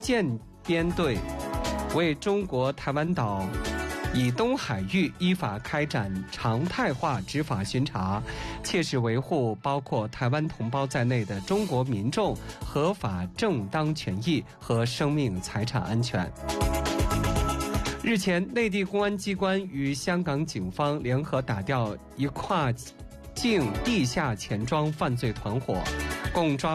舰编队为中国台湾岛以东海域依法开展常态化执法巡查，切实维护包括台湾同胞在内的中国民众合法正当权益和生命财产安全。日前，内地公安机关与香港警方联合打掉一跨境地下钱庄犯罪团伙，共抓